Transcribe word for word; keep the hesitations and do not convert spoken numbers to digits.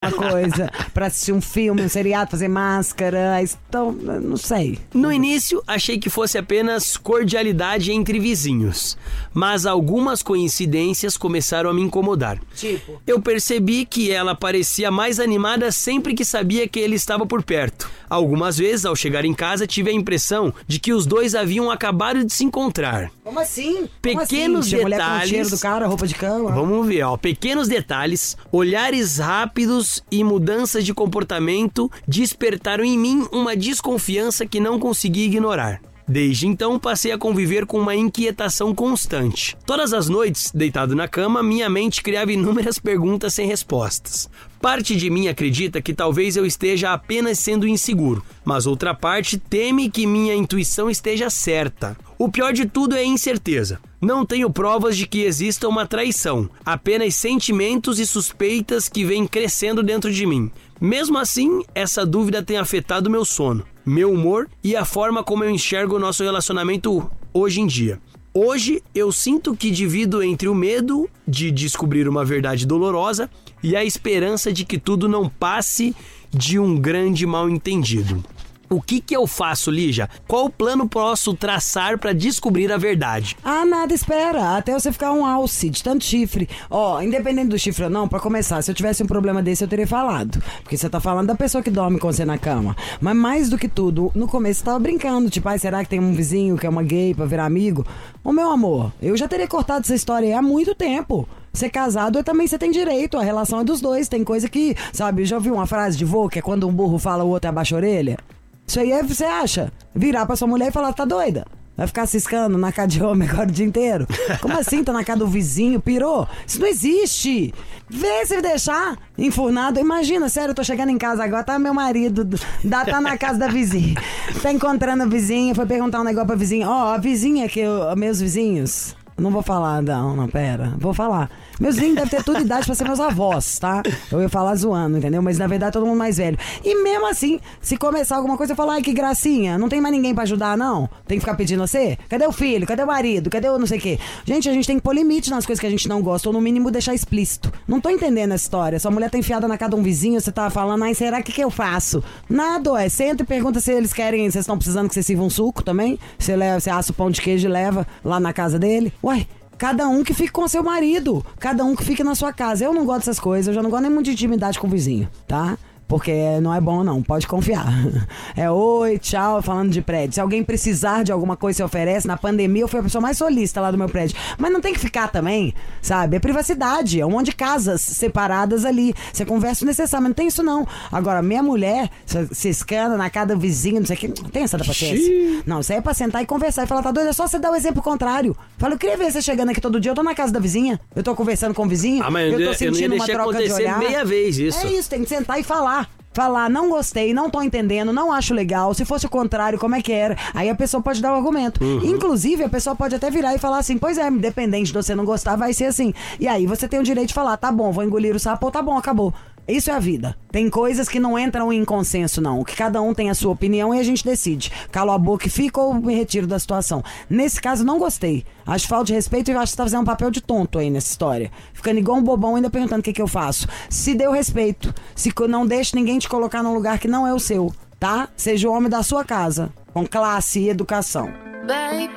outra coisa, pra assistir um filme, um seriado, fazer máscara. Então, não sei. No início, achei que fosse apenas cordialidade entre vizinhos. Mas algumas coincidências começaram a me incomodar. Tipo? Eu percebi que ela parecia mais animada sempre que sabia que ele estava por perto. Algumas vezes, ao chegar em casa, tive a impressão de que os dois haviam acabado de se encontrar. Como assim? Pequenos Como assim? detalhes. Mulher com o cheiro do cara, roupa de cama. Vamos ver, ó. Pequenos detalhes, olhares rápidos e mudanças de comportamento despertaram em mim uma desconfiança que não consegui ignorar. Desde então, passei a conviver com uma inquietação constante. Todas as noites, deitado na cama, minha mente criava inúmeras perguntas sem respostas. Parte de mim acredita que talvez eu esteja apenas sendo inseguro, mas outra parte teme que minha intuição esteja certa. O pior de tudo é a incerteza. Não tenho provas de que exista uma traição, apenas sentimentos e suspeitas que vêm crescendo dentro de mim. Mesmo assim, essa dúvida tem afetado meu sono, meu humor e a forma como eu enxergo o nosso relacionamento hoje em dia. Hoje, eu sinto que divido entre o medo de descobrir uma verdade dolorosa e a esperança de que tudo não passe de um grande mal-entendido. O que que eu faço, Lígia? Qual plano posso traçar pra descobrir a verdade? Ah, nada, espera. Até você ficar um alce de tanto chifre. Ó, independente do chifre ou não, pra começar, se eu tivesse um problema desse, eu teria falado. Porque você tá falando da pessoa que dorme com você na cama. Mas mais do que tudo, no começo você tava brincando. Tipo, ai, será que tem um vizinho que é uma gay pra virar amigo? Ô, meu amor, eu já teria cortado essa história aí há muito tempo. Ser casado também você tem direito, a relação é dos dois. Tem coisa que, sabe, eu já ouvi uma frase de vô, que é quando um burro fala, o outro abaixa a orelha. Isso aí é, você acha? Virar pra sua mulher e falar, tá doida? Vai ficar ciscando na casa de homem agora o dia inteiro? Como assim? Tá na casa do vizinho? Pirou? Isso não existe! Vê se deixar enfurnado. Imagina, sério, eu tô chegando em casa agora, tá meu marido, tá, tá na casa da vizinha. Tá encontrando a vizinha, foi perguntar um negócio pra vizinha. Ó, oh, a vizinha que eu, meus vizinhos... Não vou falar, não, não, pera. Vou falar. Meus vizinhos devem ter toda idade pra ser meus avós, tá? Eu ia falar zoando, entendeu? Mas na verdade todo mundo mais velho. E mesmo assim, se começar alguma coisa, eu falo, ai que gracinha, não tem mais ninguém pra ajudar, não? Tem que ficar pedindo você? Cadê o filho? Cadê o marido? Cadê o não sei o quê? Gente, a gente tem que pôr limite nas coisas que a gente não gosta, ou no mínimo deixar explícito. Não tô entendendo essa história. Sua mulher tá enfiada na casa de um vizinho, você tá falando, ai, será que que eu faço? Nada, ué. Senta e pergunta se eles querem, vocês estão precisando que você sirva um suco também? Você, leva, você assa o pão de queijo e leva lá na casa dele? Ué. Cada um que fique com seu marido. Cada um que fique na sua casa. Eu não gosto dessas coisas. Eu já não gosto nem muito de intimidade com o vizinho, tá? Porque não é bom não, pode confiar. É oi, tchau, falando de prédio. Se alguém precisar de alguma coisa, se oferece. Na pandemia eu fui a pessoa mais solista lá do meu prédio. Mas não tem que ficar também, sabe? É privacidade, é um monte de casas separadas ali. Você conversa o necessário, mas não tem isso não. Agora, minha mulher se escana na casa do vizinho, não sei o que. Não tem essa da paciência. Não, isso aí é pra sentar e conversar e falar, tá doido? É só você dar o exemplo contrário. Fala, eu queria ver você chegando aqui todo dia, eu tô na casa da vizinha, eu tô conversando com o vizinho, ah, mas eu tô eu sentindo não ia uma troca de acontecer olhar. meia vez isso. É isso, tem que sentar e falar. Falar, não gostei, não tô entendendo, não acho legal. Se fosse o contrário, como é que era? Aí a pessoa pode dar o argumento. Uhum. Inclusive, a pessoa pode até virar e falar assim, pois é, independente de você não gostar, vai ser assim. E aí você tem o direito de falar, tá bom, vou engolir o sapo, ou tá bom, acabou. Isso é a vida. Tem coisas que não entram em consenso, não. Que cada um tem a sua opinião e a gente decide. Calo a boca e fico ou me retiro da situação. Nesse caso, não gostei. Acho falta de respeito e acho que você tá fazendo um papel de tonto aí nessa história. Ficando igual um bobão ainda perguntando o que que eu faço. Se dê o respeito. Se não deixe ninguém te colocar num lugar que não é o seu, tá? Seja o homem da sua casa. Com classe e educação. Baby,